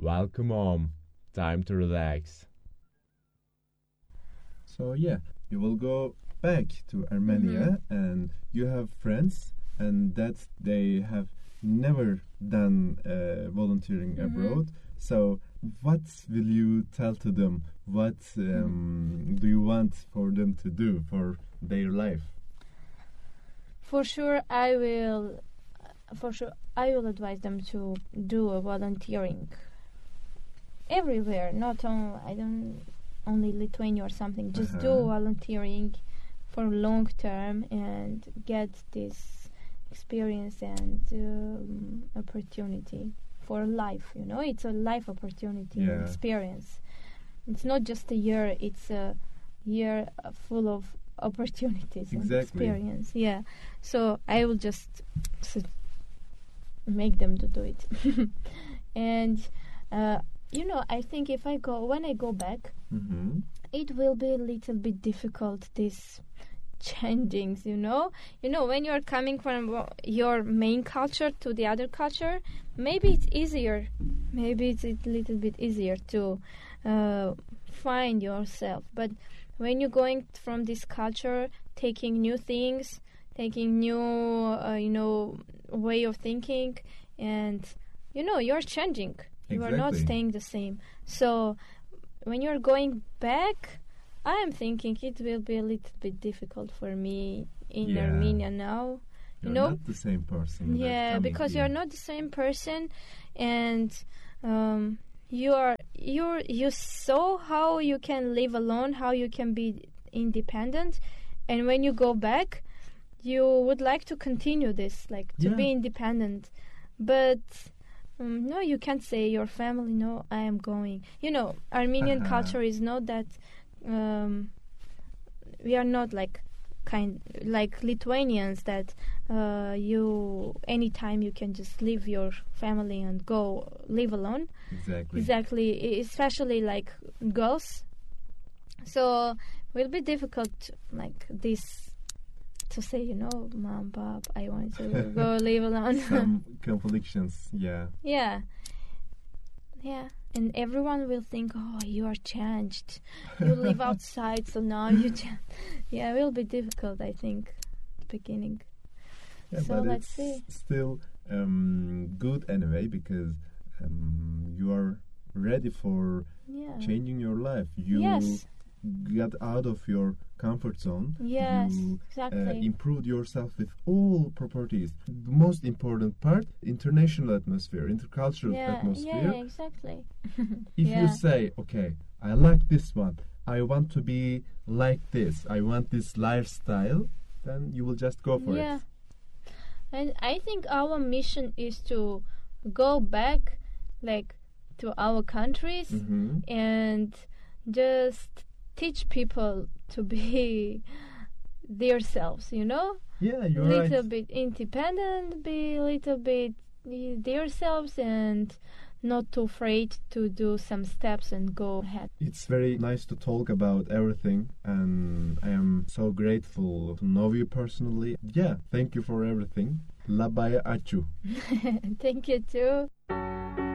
Welcome home. Time to relax. So yeah, you will go back to Armenia and you have friends and that they have never done volunteering abroad. So what will you tell to them? What do you want for them to do for their life? For sure, I will. For sure, I will advise them to do a volunteering everywhere. Not on I don't only Lithuania or something. Just do volunteering for long term and get this experience and opportunity for life. You know, it's a life opportunity and experience. It's not just a year. It's a year full of opportunities and experience. Yeah. So I will just make them to do it. And I think when I go back, it will be a little bit difficult, this changings, when you're coming from your main culture to the other culture, maybe it's easier, maybe it's a little bit easier to find yourself. But when you're going from this culture, taking new things, taking new way of thinking, and you're changing. You are not staying the same. So when you're going back, I am thinking it will be a little bit difficult for me in Armenia now. You're not the same person. Yeah, because you're not the same person, and you saw how you can live alone, how you can be independent, and when you go back, you would like to continue this, like to be independent, but. No, you can't say your family, no, I am going. Armenian culture is not that... we are not like Lithuanians that anytime you can just leave your family and go live alone. Exactly, especially like girls. So it will be difficult like this to say, Mom, Pop, I want to go live alone. Some conflicts, yeah. Yeah. And everyone will think, oh, you are changed. You live outside, so now you change. Yeah, it will be difficult, I think, at the beginning. Yeah, so but let's it's see. Still good anyway, because you are ready for changing your life. You got out of your comfort zone. Yes, you exactly. Improved yourself with all properties. The most important part, international atmosphere, intercultural atmosphere. Yeah, exactly. If you say, okay, I like this one, I want to be like this, I want this lifestyle, then you will just go for it. And I think our mission is to go back like to our countries and just teach people to be themselves, Yeah, you're right. Little bit independent, be a little bit themselves, and not too afraid to do some steps and go ahead. It's very nice to talk about everything, and I am so grateful to know you personally. Yeah, thank you for everything. Labai ačiū. Thank you too.